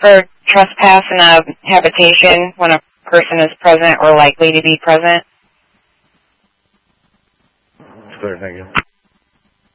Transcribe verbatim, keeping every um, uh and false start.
for trespass in a habitation when a person is present or likely to be present. It's clear, thank you.